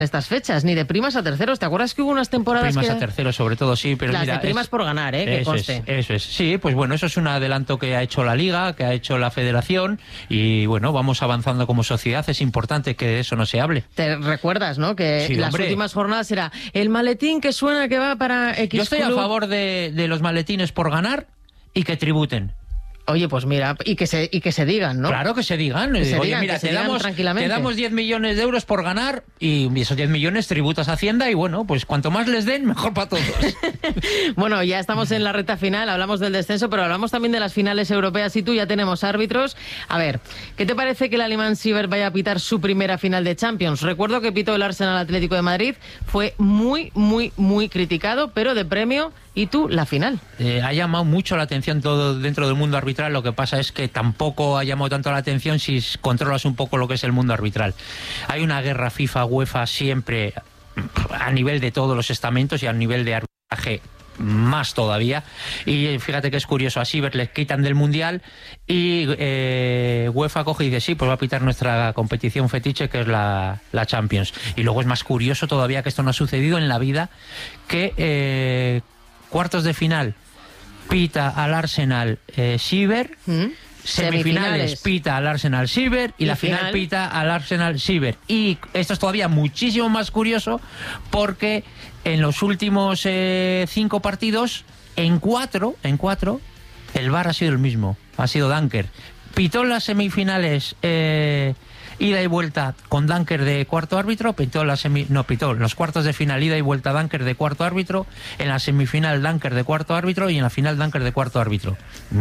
estas fechas, ni de primas a terceros. ¿Te acuerdas que hubo unas temporadas primas a terceros sobre todo, sí, pero las mira, de primas por ganar, que conste. Eso es. Sí, pues bueno, eso es un adelanto que ha hecho la Liga, que ha hecho la Federación, y bueno, vamos avanzando como sociedad. Es importante que de eso no se hable. Te recuerdas, ¿no? Que sí, las últimas jornadas era el maletín que suena que va para X Yo estoy club. a favor de los maletines por ganar y que tributen. Oye, pues mira, y que se digan, ¿no? Claro que se digan. Oye, mira, te damos 10 millones de euros por ganar y esos 10 millones tributas a Hacienda y bueno, pues cuanto más les den, mejor para todos. Bueno, ya estamos en la recta final, hablamos del descenso, pero hablamos también de las finales europeas y tú ya tenemos árbitros. A ver, ¿qué te parece que el alemán Siever vaya a pitar su primera final de Champions? Recuerdo que pitó el Arsenal Atlético de Madrid, fue muy, muy, muy criticado, pero de premio. ¿Y tú, la final? Ha llamado mucho la atención todo dentro del mundo arbitral. Lo que pasa es que tampoco ha llamado tanto la atención si controlas un poco lo que es el mundo arbitral. Hay una guerra FIFA-UEFA siempre a nivel de todos los estamentos y a nivel de arbitraje más todavía. Y fíjate que es curioso, a Siever le quitan del Mundial y UEFA coge y dice, sí, pues va a pitar nuestra competición fetiche, que es la Champions. Y luego es más curioso todavía, que esto no ha sucedido en la vida, que cuartos de final pita al Arsenal Siever, semifinales pita al Arsenal Siever y la final pita al Arsenal Siever. Y esto es todavía muchísimo más curioso porque en los últimos 5 partidos, en cuatro, el VAR ha sido el mismo, ha sido Danker. Pitó las semifinales ida y vuelta con Danker de cuarto árbitro, pitó los cuartos de final ida y vuelta Danker de cuarto árbitro, en la semifinal Danker de cuarto árbitro y en la final Danker de cuarto árbitro.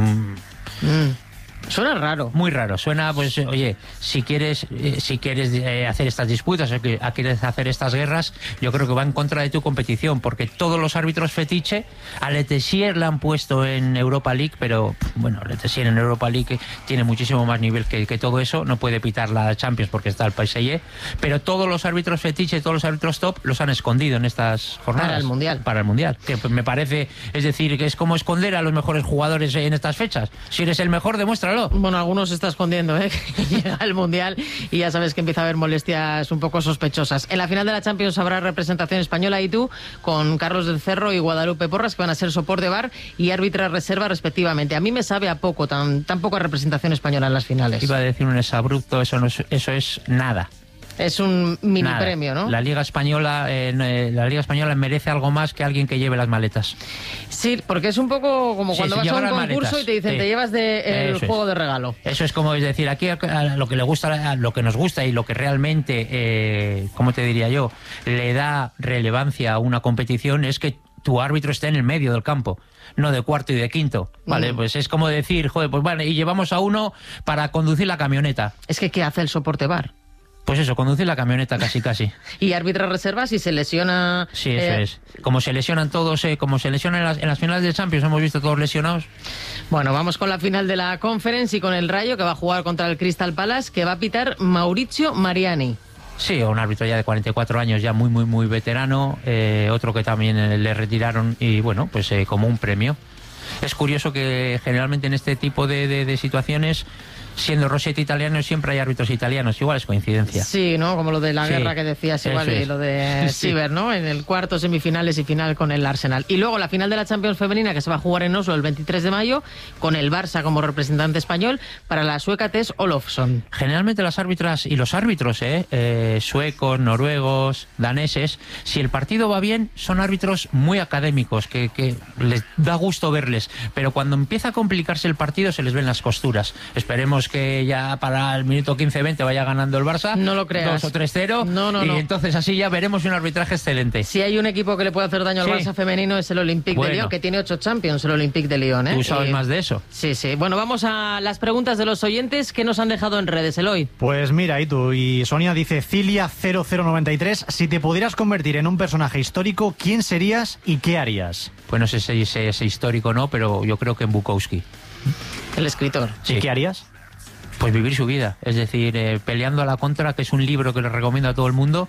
Suena raro. Muy raro. Suena, pues, oye, si quieres hacer estas disputas o quieres hacer estas guerras, yo creo que va en contra de tu competición, porque todos los árbitros fetiche, a Le Tessier le han puesto en Europa League, pero bueno, Le Tessier en Europa League tiene muchísimo más nivel que todo eso, no puede pitar la Champions porque está el PSG, pero todos los árbitros fetiche, todos los árbitros top los han escondido en estas jornadas. Para el Mundial. Que me parece, es decir, que es como esconder a los mejores jugadores en estas fechas. Si eres el mejor, demuéstralo. Bueno, algunos se está escondiendo, que llega el Mundial y ya sabes que empieza a haber molestias un poco sospechosas. En la final de la Champions habrá representación española y tú, con Carlos del Cerro y Guadalupe Porras, que van a ser soporte de VAR y árbitra reserva respectivamente. A mí me sabe a poco, tan poca representación española en las finales. Iba a decir un exabrupto, eso es nada. Es un mini premio, ¿no? La Liga Española merece algo más que alguien que lleve las maletas. Sí, porque es un poco como cuando vas a un concurso y te dicen, te llevas el juego de regalo. Eso es como, es decir, aquí a lo que le gusta, lo que nos gusta y lo que realmente, ¿cómo te diría yo?, le da relevancia a una competición es que tu árbitro esté en el medio del campo, no de cuarto y de quinto, ¿vale? Pues es como decir, joder, pues vale, y llevamos a uno para conducir la camioneta. Es que, ¿qué hace el soporte VAR? Pues eso, conducir la camioneta casi. ¿Y árbitra reserva si se lesiona? Sí, eso es. Como se lesionan todos, como se lesionan en las finales de Champions, hemos visto todos lesionados. Bueno, vamos con la final de la Conference y con el Rayo, que va a jugar contra el Crystal Palace, que va a pitar Maurizio Mariani. Sí, un árbitro ya de 44 años, ya muy, muy, muy veterano, otro que también le retiraron y bueno, pues como un premio. Es curioso que generalmente en este tipo de situaciones, siendo Rossetti italiano, siempre hay árbitros italianos. Igual es coincidencia. Sí, ¿no? Como lo de la guerra que decías, igual, y lo de Siever, ¿no? En el cuarto, semifinales y final con el Arsenal. Y luego la final de la Champions femenina, que se va a jugar en Oslo el 23 de mayo, con el Barça como representante español, para la sueca Tess Olofsson. Generalmente las árbitras y los árbitros, suecos, noruegos, daneses, si el partido va bien, son árbitros muy académicos, que les da gusto verles. Pero cuando empieza a complicarse el partido, se les ven las costuras. Esperemos que ya para el minuto 15-20 vaya ganando el Barça. No lo creas. 2 o 3-0. No. Y entonces así ya veremos un arbitraje excelente. Si hay un equipo que le puede hacer daño al Barça femenino, es el Olympique de Lyon, que tiene 8 Champions, el Olympique de Lyon. ¿Tú sabes más de eso? Sí. Bueno, vamos a las preguntas de los oyentes que nos han dejado en redes, Eloy. Pues mira, y Sonia dice, Cilia0093, si te pudieras convertir en un personaje histórico, ¿quién serías y qué harías? Pues no sé si ese histórico no, pero yo creo que en Bukowski. El escritor. Sí. ¿Y qué harías? Pues vivir su vida, es decir, peleando a la contra, que es un libro que le recomiendo a todo el mundo,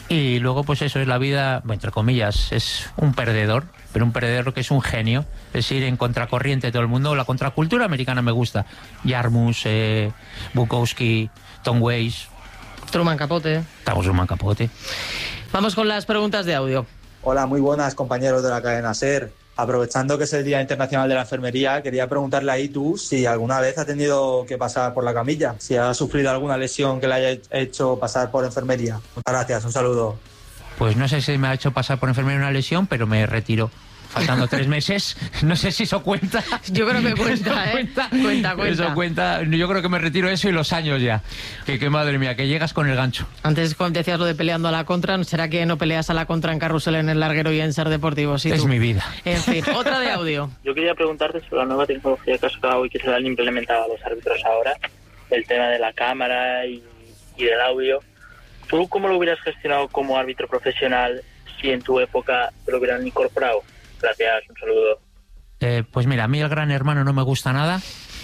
y luego pues eso es la vida, bueno, entre comillas, es un perdedor, pero un perdedor que es un genio, es ir en contracorriente de todo el mundo. La contracultura americana me gusta, Jarmus, Bukowski, Tom Waits, Truman Capote. Truman Capote. Vamos con las preguntas de audio. Hola, muy buenas compañeros de la cadena SER. Aprovechando que es el Día Internacional de la Enfermería, quería preguntarle a Itu si alguna vez ha tenido que pasar por la camilla, si ha sufrido alguna lesión que le haya hecho pasar por enfermería. Muchas gracias, un saludo. Pues no sé si me ha hecho pasar por enfermería una lesión, pero me retiro. Faltando 3 meses, no sé si eso cuenta. Yo creo que cuenta, ¿eh? Cuenta. Eso cuenta. Yo creo que me retiro eso y los años ya. Que madre mía, que llegas con el gancho. Antes cuando decías lo de peleando a la contra, ¿será que no peleas a la contra en Carrusel, en El Larguero y en Ser Deportivo? Sí, es mi vida. En fin, otra de audio. Yo quería preguntarte sobre la nueva tecnología que has sacado y que se le han implementado a los árbitros ahora, el tema de la cámara y del audio. ¿Tú cómo lo hubieras gestionado como árbitro profesional si en tu época te lo hubieran incorporado? Gracias, un saludo. Pues mira, a mí el Gran Hermano no me gusta nada.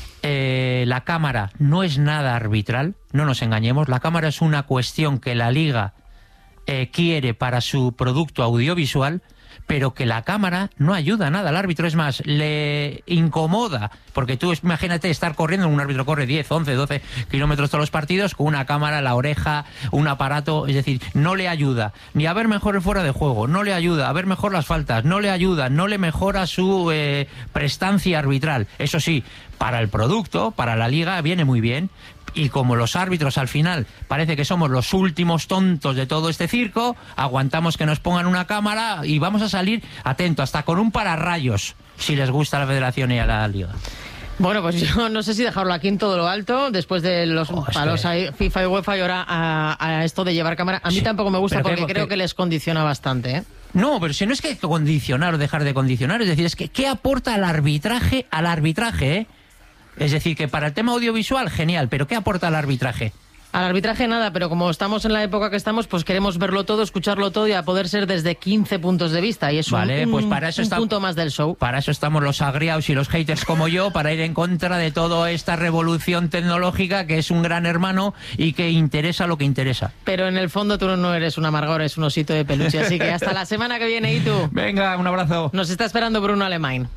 La cámara no es nada arbitral, no nos engañemos. La cámara es una cuestión que la Liga quiere para su producto audiovisual, pero que la cámara no ayuda nada al árbitro, es más, le incomoda, porque tú imagínate estar corriendo, un árbitro corre 10, 11, 12 kilómetros todos los partidos con una cámara, la oreja, un aparato, es decir, no le ayuda ni a ver mejor el fuera de juego, no le ayuda a ver mejor las faltas, no le ayuda, no le mejora su prestancia arbitral. Eso sí, para el producto, para la Liga viene muy bien. Y como los árbitros al final parece que somos los últimos tontos de todo este circo, aguantamos que nos pongan una cámara y vamos a salir, atento, hasta con un pararrayos, si les gusta a la Federación y a la Liga. Bueno, pues yo no sé si dejarlo aquí en todo lo alto, después de los palos FIFA y UEFA y ahora a esto de llevar cámara. A mí tampoco me gusta porque creo que les condiciona bastante, ¿eh? No, pero si no es que condicionar o dejar de condicionar, es decir, es que ¿qué aporta al arbitraje, ¿eh? Es decir, que para el tema audiovisual, genial, pero ¿qué aporta al arbitraje? Al arbitraje nada, pero como estamos en la época que estamos, pues queremos verlo todo, escucharlo todo y a poder ser desde 15 puntos de vista. Y es pues para eso un punto más del show. Para eso estamos los agriados y los haters como yo, para ir en contra de toda esta revolución tecnológica que es un Gran Hermano y que interesa lo que interesa. Pero en el fondo tú no eres un amargor, eres un osito de peluche. Así que hasta la semana que viene, Itu. Venga, un abrazo. Nos está esperando Bruno Alemán.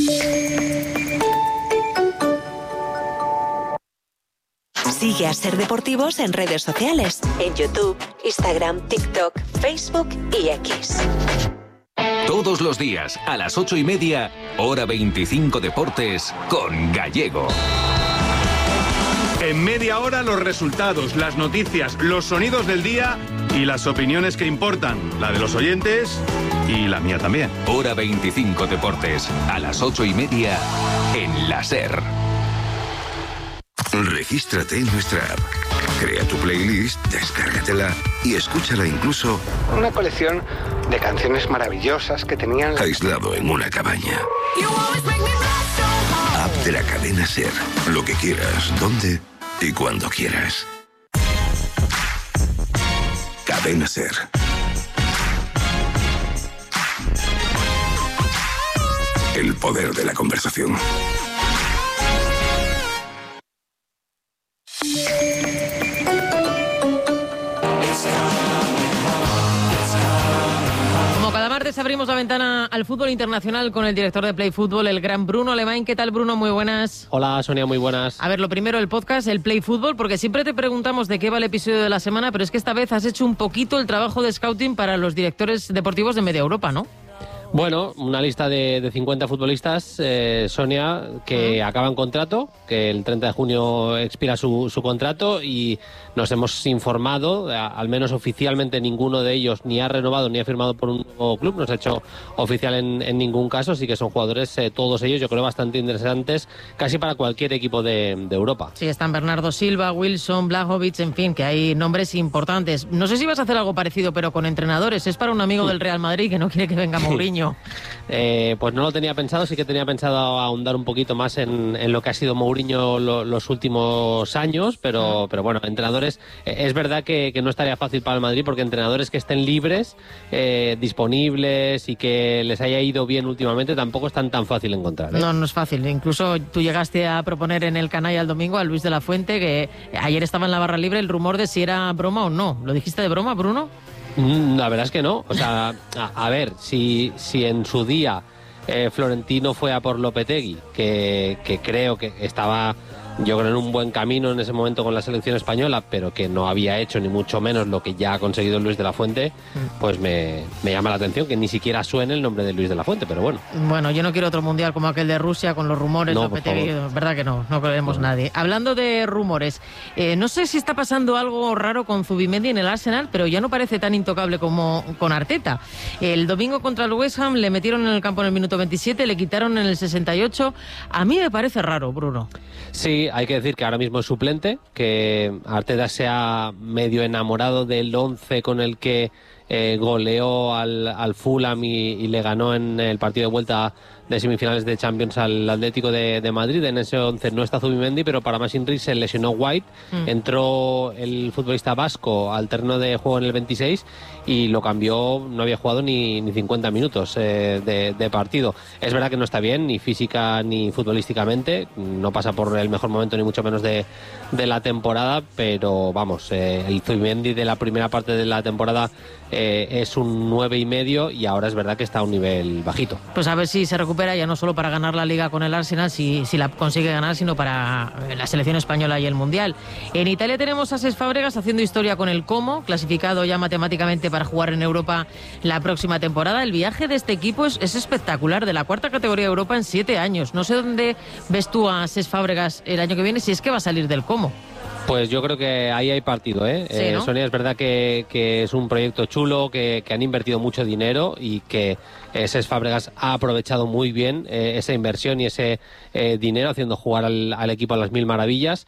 Sigue a Ser Deportivos en redes sociales, en YouTube, Instagram, TikTok, Facebook y X. Todos los días, a las 8:30, hora 25 Deportes, con Gallego. En media hora los resultados, las noticias, los sonidos del día y las opiniones que importan, la de los oyentes y la mía también. Hora 25 Deportes, a las 8:30, en la SER. Regístrate en nuestra app. Crea tu playlist, descárgatela y escúchala incluso. Una colección de canciones maravillosas que tenían aislado en una cabaña. App de la cadena SER. Lo que quieras, donde y cuando quieras. Cadena SER. El poder de la conversación. Abrimos la ventana al fútbol internacional con el director de Play Fútbol, el gran Bruno Alemán. ¿Qué tal, Bruno? Muy buenas. Hola, Sonia, muy buenas. A ver, lo primero, el podcast, el Play Fútbol, porque siempre te preguntamos de qué va el episodio de la semana, pero es que esta vez has hecho un poquito el trabajo de scouting para los directores deportivos de media Europa, ¿no? Bueno, una lista de 50 futbolistas, Sonia, que acaban contrato, que el 30 de junio expira su contrato y nos hemos informado, al menos oficialmente ninguno de ellos ni ha renovado ni ha firmado por un nuevo club, no se ha hecho oficial en ningún caso, así que son jugadores, todos ellos, yo creo, bastante interesantes, casi para cualquier equipo de Europa. Sí, están Bernardo Silva, Wilson, Blajovic, en fin, que hay nombres importantes. No sé si vas a hacer algo parecido, pero con entrenadores. Es para un amigo del Real Madrid que no quiere que venga Mourinho. Pues no lo tenía pensado, sí que tenía pensado ahondar un poquito más en lo que ha sido Mourinho los últimos años, pero bueno, entrenadores, es verdad que no estaría fácil para el Madrid, porque entrenadores que estén libres, disponibles y que les haya ido bien últimamente tampoco es tan fácil encontrar, ¿eh? No es fácil. Incluso tú llegaste a proponer en el canalla el domingo a Luis de la Fuente, que ayer estaba en la barra libre, el rumor de si era broma o no. ¿Lo dijiste de broma, Bruno? La verdad es que no. O sea, a ver, si en su día Florentino fue a por Lopetegui, que creo que estaba yo creo en un buen camino en ese momento con la selección española, pero que no había hecho ni mucho menos lo que ya ha conseguido Luis de la Fuente, pues me llama la atención que ni siquiera suene el nombre de Luis de la Fuente, pero bueno. Bueno, yo no quiero otro mundial como aquel de Rusia con los rumores, no, verdad que no creemos nadie. Hablando de rumores, no sé si está pasando algo raro con Zubimendi en el Arsenal, pero ya no parece tan intocable como con Arteta. El domingo contra el West Ham le metieron en el campo en el minuto 27, le quitaron en el 68. A mí me parece raro, Bruno. Sí, hay que decir que ahora mismo es suplente, que Arteta se ha medio enamorado del 11 con el que goleó al Fulham y le ganó en el partido de vuelta de semifinales de Champions al Atlético de Madrid. En ese 11 no está Zubimendi, pero para más Inri se lesionó White. Entró el futbolista vasco al terreno de juego en el 26 y lo cambió, no había jugado ni 50 minutos de partido. Es verdad que no está bien, ni física ni futbolísticamente, no pasa por el mejor momento ni mucho menos de la temporada, pero vamos, el Zubimendi de la primera parte de la temporada es un 9,5 y ahora es verdad que está a un nivel bajito. Pues a ver si se recupera, ya no solo para ganar la Liga con el Arsenal, si la consigue ganar, sino para la selección española y el Mundial. En Italia tenemos a Cesc Fábregas haciendo historia con el Como, clasificado ya matemáticamente para jugar en Europa la próxima temporada. El viaje de este equipo es espectacular, de la 4ª categoría de Europa en 7 años. No sé dónde ves tú a Cesc Fábregas el año que viene, si es que va a salir del Como. Pues yo creo que ahí hay partido, ¿eh? Sí, ¿no? Sonia, es verdad que es un proyecto chulo, que han invertido mucho dinero y que Cesc Fábregas ha aprovechado muy bien esa inversión y ese dinero, haciendo jugar al equipo a las mil maravillas.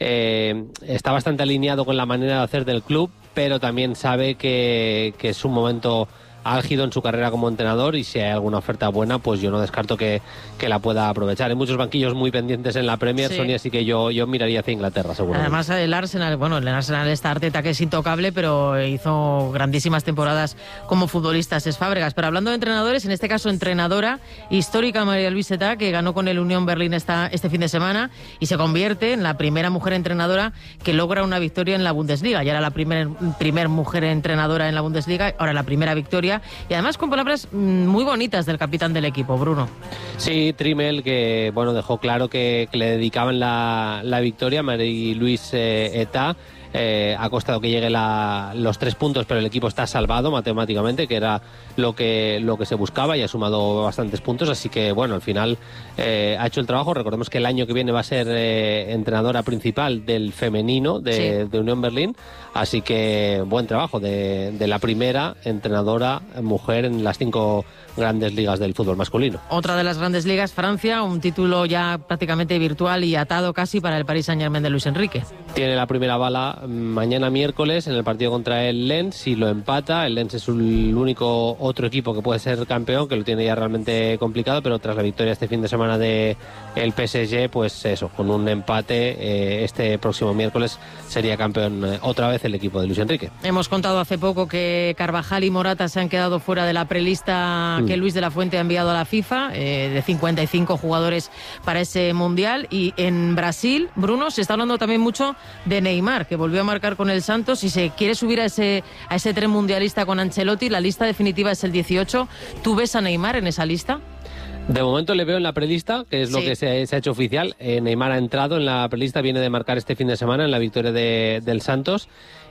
Está bastante alineado con la manera de hacer del club, pero también sabe que es un momento álgido en su carrera como entrenador y si hay alguna oferta buena, pues yo no descarto que la pueda aprovechar. Hay muchos banquillos muy pendientes en la Premier, sí. Sonia, así que yo miraría hacia Inglaterra, seguro. Además, el Arsenal está Arteta, que es intocable, pero hizo grandísimas temporadas como futbolista Cesc Fábregas. Pero hablando de entrenadores, en este caso entrenadora histórica, María Luiseta, que ganó con el Unión Berlín este fin de semana y se convierte en la primera mujer entrenadora que logra una victoria en la Bundesliga. Ya era la primer mujer entrenadora en la Bundesliga, ahora la primera victoria. Y además con palabras muy bonitas del capitán del equipo, Bruno. Sí, Trimmel, que bueno, dejó claro que le dedicaban la victoria a Marie-Louise Eta. Ha costado que llegue los 3 puntos, pero el equipo está salvado matemáticamente, que era lo que se buscaba, y ha sumado bastantes puntos, así que bueno, al final ha hecho el trabajo. Recordemos que el año que viene va a ser entrenadora principal del femenino de Unión Berlín, así que buen trabajo de la primera entrenadora mujer en las 5 grandes ligas del fútbol masculino. Otra de las grandes ligas, Francia, un título ya prácticamente virtual y atado casi para el Paris Saint-Germain de Luis Enrique. Tiene la primera bala mañana miércoles en el partido contra el Lens y lo empata. El Lens es el único otro equipo que puede ser campeón, que lo tiene ya realmente complicado, pero tras la victoria este fin de semana de el PSG, pues eso, con un empate este próximo miércoles sería campeón otra vez el equipo de Luis Enrique. Hemos contado hace poco que Carvajal y Morata se han quedado fuera de la prelista que Luis de la Fuente ha enviado a la FIFA, de 55 jugadores para ese Mundial. Y en Brasil, Bruno, se está hablando también mucho de Neymar, que volvió a marcar con el Santos y se quiere subir a ese tren mundialista con Ancelotti. La lista definitiva es el 18. ¿Tú ves a Neymar en esa lista? De momento le veo en la prelista, que es lo que se ha hecho oficial. Neymar ha entrado en la prelista, viene de marcar este fin de semana en la victoria del Santos.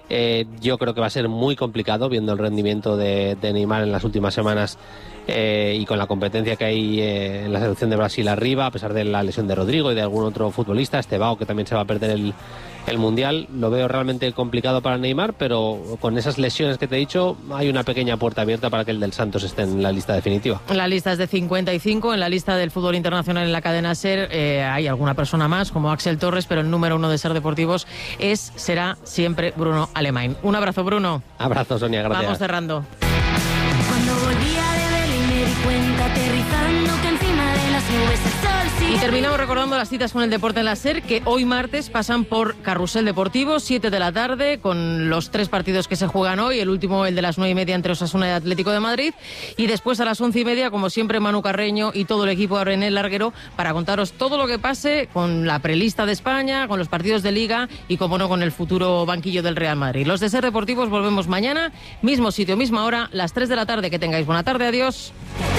Yo creo que va a ser muy complicado, viendo el rendimiento de Neymar en las últimas semanas y con la competencia que hay en la selección de Brasil arriba, a pesar de la lesión de Rodrigo y de algún otro futbolista, Estevao, que también se va a perder el Mundial. Lo veo realmente complicado para Neymar, pero con esas lesiones que te he dicho, hay una pequeña puerta abierta para que el del Santos esté en la lista definitiva. La lista es de 55, en la lista del fútbol internacional en la cadena SER hay alguna persona más, como Axel Torres, pero el número 1 de SER Deportivos será siempre Bruno Alemán. Un abrazo, Bruno. Abrazo, Sonia, gracias. Vamos cerrando. Cuando volvía de Berlín me di cuenta, aterrizando, que encima de las nubes el sol sigue. Y terminamos recordando las citas con el deporte en la SER, que hoy martes pasan por Carrusel Deportivo, 7 de la tarde, con los 3 partidos que se juegan hoy, el último el de las 9:30 entre Osasuna y Atlético de Madrid, y después a las 11:30, como siempre, Manu Carreño y todo el equipo ahora en el larguero para contaros todo lo que pase con la prelista de España, con los partidos de Liga y, como no, con el futuro banquillo del Real Madrid. Los de SER Deportivos volvemos mañana, mismo sitio, misma hora, las 3 de la tarde. Que tengáis buena tarde, adiós.